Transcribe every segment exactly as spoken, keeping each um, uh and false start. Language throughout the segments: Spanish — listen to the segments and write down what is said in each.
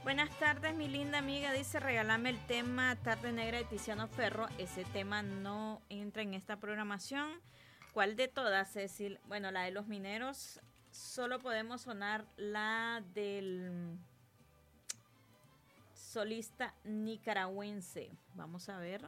Buenas tardes, mi linda amiga. Dice, regálame el tema Tarde Negra de Tiziano Ferro. Ese tema no entra en esta programación. ¿Cuál de todas, Cecil? Bueno, la de los mineros. Solo podemos sonar la del solista nicaragüense. Vamos a ver.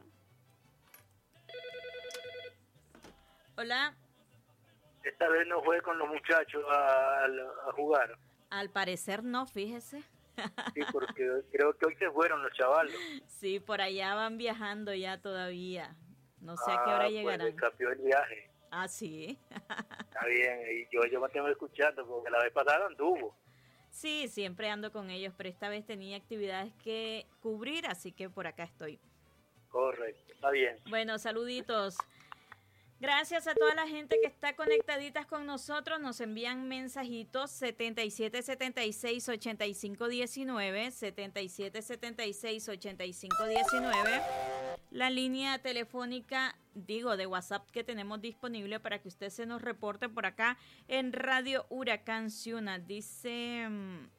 Hola. Esta vez no fue con los muchachos a, a jugar. Al parecer no, fíjese. Sí, porque creo que hoy se fueron los chavalos. Sí, por allá van viajando ya todavía. No sé ah, a qué hora pues llegarán. le cambió el viaje. Ah, sí. Está bien, y yo, yo me tengo escuchando porque la vez pasada anduvo. Sí, siempre ando con ellos, pero esta vez tenía actividades que cubrir, así que por acá estoy. Correcto, está bien. Bueno, saluditos. Gracias a toda la gente que está conectaditas con nosotros. Nos envían mensajitos setenta y siete setenta y seis ochenta y cinco diecinueve, setenta y siete setenta y seis ochenta y cinco diecinueve. La línea telefónica, digo, de WhatsApp que tenemos disponible para que usted se nos reporte por acá en Radio Huracán Ciuna. Dice,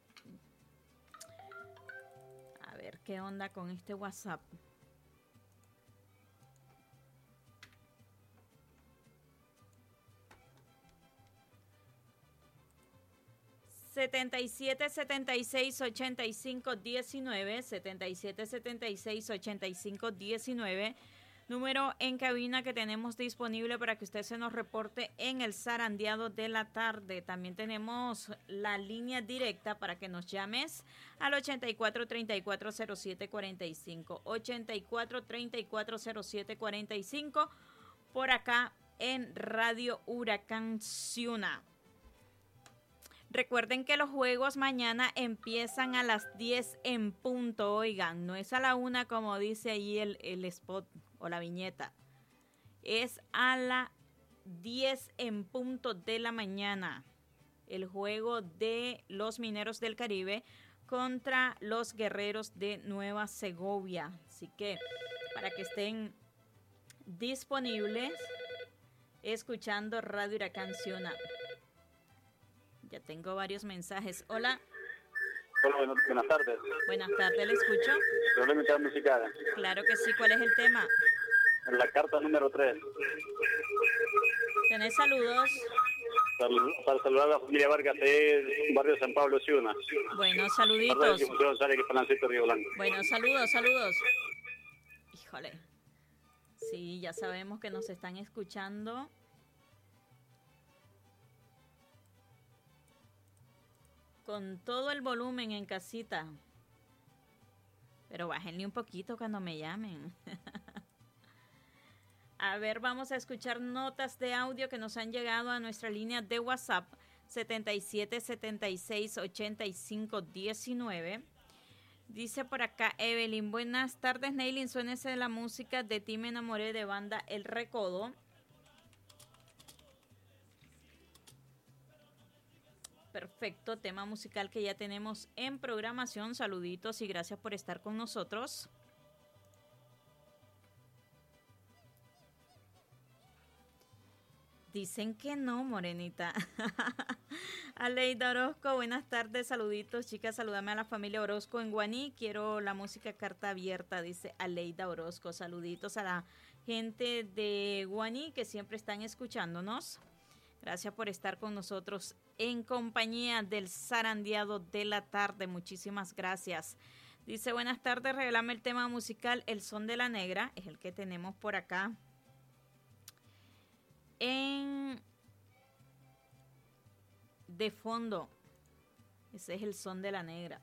a ver, ¿qué onda con este WhatsApp? setenta y siete setenta y seis ochenta y cinco diecinueve, setenta y siete setenta y seis ochenta y cinco diecinueve, número en cabina que tenemos disponible para que usted se nos reporte en el zarandeado de la tarde. También tenemos la línea directa para que nos llames al ochenta y cuatro treinta y cuatro cero siete cuarenta y cinco, ochenta y cuatro treinta y cuatro cero siete cuarenta y cinco, por acá en Radio Huracán Ciuna. Recuerden que los juegos mañana empiezan a las diez en punto. Oigan, no es a la una como dice ahí el, el spot o la viñeta. Es a las diez en punto de la mañana. El juego de los Mineros del Caribe contra los Guerreros de Nueva Segovia. Así que para que estén disponibles escuchando Radio Huracán Ciuna. Ya tengo varios mensajes. Hola. Hola, bueno, buenas tardes. Buenas tardes, ¿le escucho? Problemita musical. Claro que sí. ¿Cuál es el tema? La carta número tres. ¿Tenés saludos? Sal, para saludar a la familia Vargas de barrio San Pablo, Ciuna. Bueno, saluditos. Bueno, saludos, saludos. Híjole. Sí, ya sabemos que nos están escuchando. Con todo el volumen en casita. Pero bájenle un poquito cuando me llamen. A ver, vamos a escuchar notas de audio que nos han llegado a nuestra línea de WhatsApp setenta y siete setenta y seis ochenta y cinco diecinueve. Dice por acá Evelyn, buenas tardes Neilin, suénese de la música de Ti me enamoré de banda El Recodo. Perfecto, tema musical que ya tenemos en programación. Saluditos y gracias por estar con nosotros. Dicen que no, morenita. Aleida Orozco, buenas tardes, saluditos, chicas, salúdame a la familia Orozco en Guaní. Quiero la música carta abierta, dice Aleida Orozco. Saluditos a la gente de Guaní que siempre están escuchándonos. Gracias por estar con nosotros en compañía del zarandeado de la tarde. Muchísimas gracias. Dice, buenas tardes, regálame el tema musical El Son de la Negra. Es el que tenemos por acá. En de fondo. Ese es El Son de la Negra.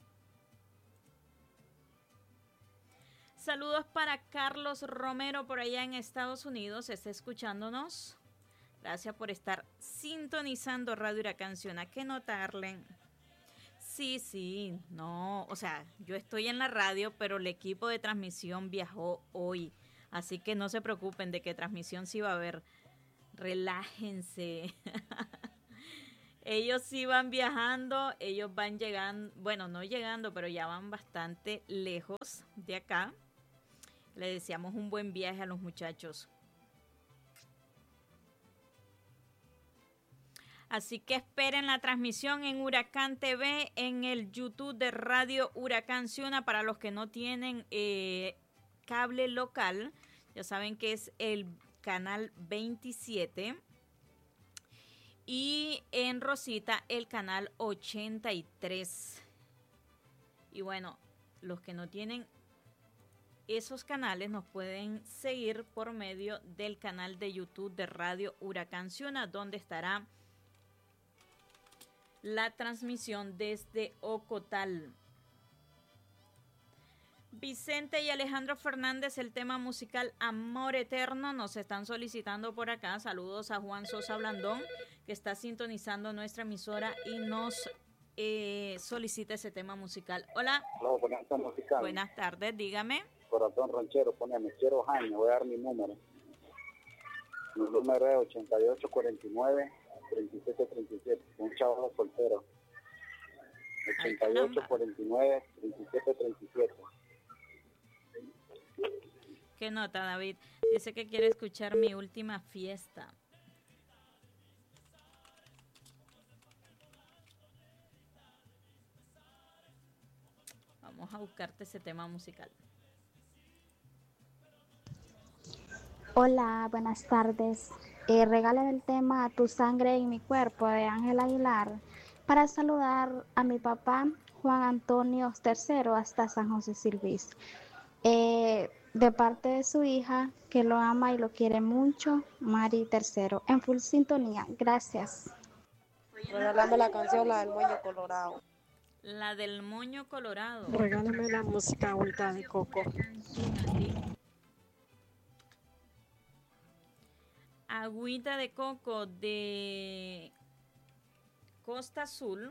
Saludos para Carlos Romero por allá en Estados Unidos. Está escuchándonos. Gracias por estar sintonizando Radio Huracán Ciuna. ¿Qué nota, Arlen? Sí, sí, no, o sea, yo estoy en la radio, pero el equipo de transmisión viajó hoy. Así que no se preocupen de que transmisión sí va a haber. Relájense. Ellos sí van viajando, ellos van llegando, bueno, no llegando, pero ya van bastante lejos de acá. Le deseamos un buen viaje a los muchachos. Así que esperen la transmisión en Huracán T V, en el YouTube de Radio Huracán Ciuna. Para los que no tienen eh, cable local, ya saben que es el canal veintisiete. Y en Rosita el canal ochenta y tres. Y bueno, los que no tienen esos canales nos pueden seguir por medio del canal de YouTube de Radio Huracán Ciuna, donde estará la transmisión desde Ocotal. Vicente y Alejandro Fernández, el tema musical Amor Eterno, nos están solicitando por acá. Saludos a Juan Sosa Blandón, que está sintonizando nuestra emisora y nos eh, solicita ese tema musical. Hola. Hola, buenas tardes, musical. Buenas tardes, dígame. Corazón Ranchero, poneme, quiero Jaime, voy a dar mi número. Mi número es ochenta y ocho cuarenta y nueve treinta y siete treinta y siete, un chavo soltero. ochenta y ocho cuarenta y nueve treinta y siete treinta y siete. ¿Qué nota, David? Dice que quiere escuchar Mi Última Fiesta. Vamos a buscarte ese tema musical. Hola, buenas tardes. Eh, regálame el tema Tu sangre en mi cuerpo de Ángel Aguilar para saludar a mi papá Juan Antonio tercero hasta San José Silvis. Eh, de parte de su hija que lo ama y lo quiere mucho, Mari tercero. En full sintonía. Gracias. Regálame la canción, la del Moño Colorado. La del Moño Colorado. Regálame la música Agüita de Coco. Agüita de Coco de Costa Azul.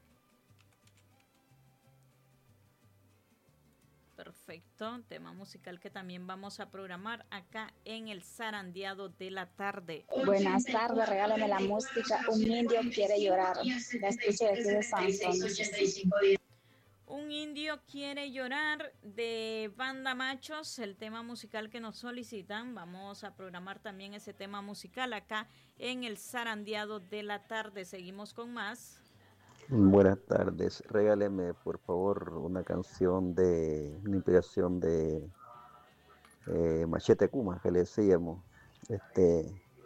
Perfecto, tema musical que también vamos a programar acá en el zarandeado de la tarde. Buenas tardes, regálame la música Un indio quiere llorar. La escucho de aquí de Samson. Un indio quiere llorar de Banda Machos, el tema musical que nos solicitan. Vamos a programar también ese tema musical acá en el zarandeado de la tarde. Seguimos con más. Buenas tardes, regáleme por favor una canción de una inspiración de eh, Machete Kuma, que le decíamos, este,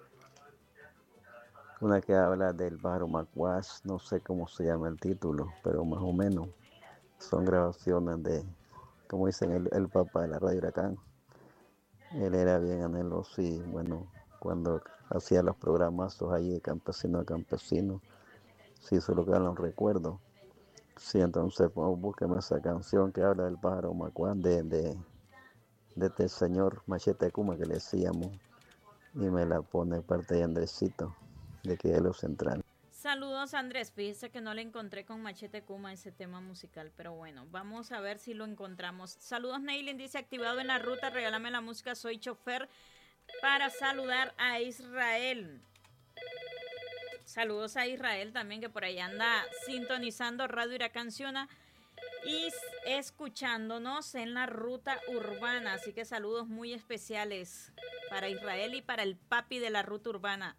una que habla del pájaro macuás, no sé cómo se llama el título, pero más o menos son grabaciones de, como dicen, el, el papá de la Radio Huracán. Él era bien anheloso y bueno, cuando hacía los programazos allí de campesino a campesino, sí, solo que no recuerdo. Sí, entonces pues, búsqueme esa canción que habla del pájaro macuán de, de, de este señor Machete Kuma que le decíamos, y me la pone parte de Andresito, de aquí de Los Central. Saludos, Andrés. Fíjese que no le encontré con Machete Kuma ese tema musical, pero bueno, vamos a ver si lo encontramos. Saludos, Neilin, dice activado en la ruta, regálame la música, soy chofer, para saludar a Israel. Saludos a Israel también, que por ahí anda sintonizando Radio Huracán Ciuna y escuchándonos en la ruta urbana. Así que saludos muy especiales para Israel y para el papi de la ruta urbana.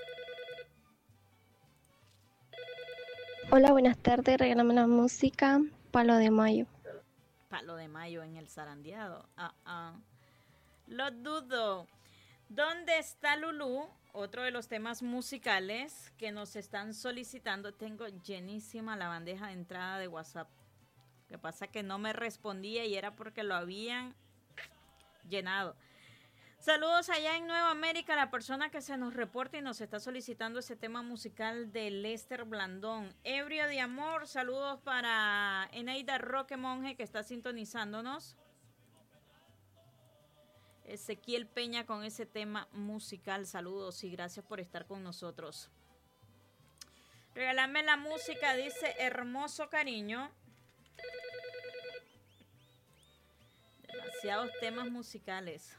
Hola, buenas tardes. Regálame la música Palo de Mayo. Palo de Mayo en el zarandeado. Ah, ah. Lo dudo. ¿Dónde está Lulú? Otro de los temas musicales que nos están solicitando. Tengo llenísima la bandeja de entrada de WhatsApp. Lo que pasa es que no me respondía y era porque lo habían llenado. Saludos allá en Nueva América, la persona que se nos reporta y nos está solicitando ese tema musical de Lester Blandón. Ebrio de Amor, saludos para Eneida Roque Monje, que está sintonizándonos. Ezequiel Peña con ese tema musical, saludos y gracias por estar con nosotros. Regálame la música, dice Hermoso Cariño. Demasiados temas musicales.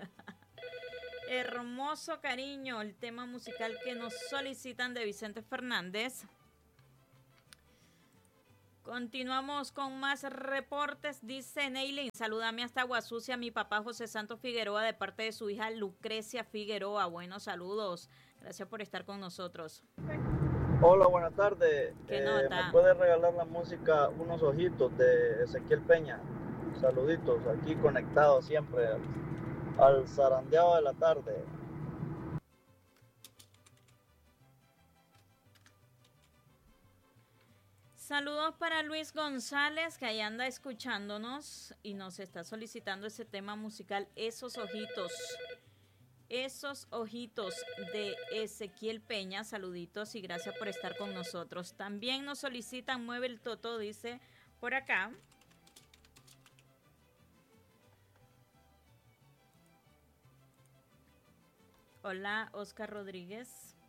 Hermoso Cariño, el tema musical que nos solicitan de Vicente Fernández. Continuamos con más reportes, dice Neilin, salúdame hasta Aguasucia, mi papá José Santos Figueroa, de parte de su hija Lucrecia Figueroa. Buenos saludos, gracias por estar con nosotros. Hola, buenas tardes. ¿Qué Eh, nota? ¿Me puede regalar la música Unos Ojitos de Ezequiel Peña? Saluditos, aquí conectados siempre al, al zarandeado de la tarde. Saludos para Luis González, que ahí anda escuchándonos y nos está solicitando ese tema musical, Esos Ojitos. Esos Ojitos de Ezequiel Peña. Saluditos y gracias por estar con nosotros. También nos solicitan Mueve el Toto, dice por acá. Hola, Oscar Rodríguez.